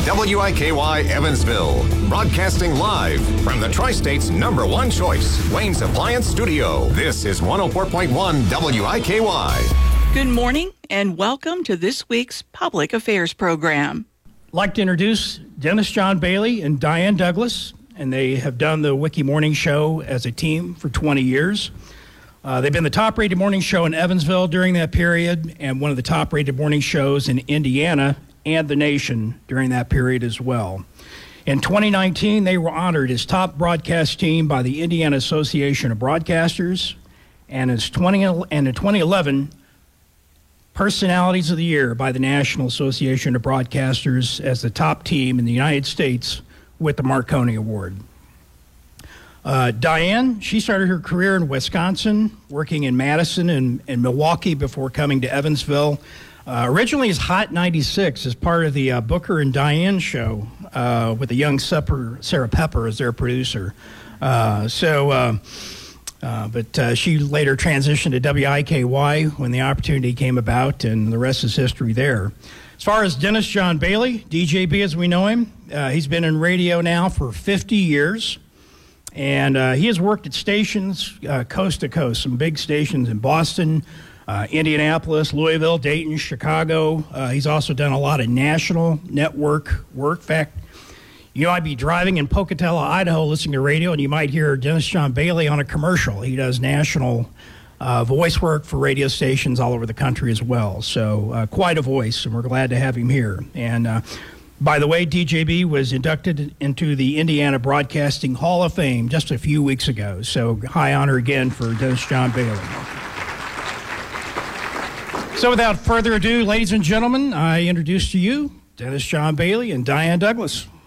WIKY Evansville, broadcasting live from the Tri-State's #1 choice, Wayne's Appliance Studio. This is 104.1 WIKY. Good morning and welcome to this week's Public Affairs program. I'd like to introduce Dennis John Bailey and Diane Douglas, and they have done the Wiki Morning Show as a team for 20 years. They've been the top-rated morning show in Evansville during that period and one of the top-rated morning shows in Indiana and the nation during that period as well. In 2019, they were honored as top broadcast team by the Indiana Association of Broadcasters, and in 2011, Personalities of the Year by the National Association of Broadcasters as the top team in the United States with the Marconi Award. Diane, she started her career in Wisconsin, working in Madison and Milwaukee before coming to Evansville. Originally as Hot 96 as part of the Booker and Diane show with the young Sarah Pepper as their producer. But she later transitioned to WIKY when the opportunity came about, and the rest is history there. As far as Dennis John Bailey, DJB as we know him, he's been in radio now for 50 years. And he has worked at stations coast to coast, some big stations in Boston, Indianapolis, Louisville, Dayton, Chicago. He's also done a lot of national network work. In fact, you might be driving in Pocatello, Idaho, listening to radio, and you might hear Dennis John Bailey on a commercial. He does national voice work for radio stations all over the country as well. So quite a voice, and we're glad to have him here. And by the way, DJB was inducted into the Indiana Broadcasting Hall of Fame just a few weeks ago. So high honor again for Dennis John Bailey. So without further ado, ladies and gentlemen, I introduce to you Dennis John Bailey and Diane Douglas.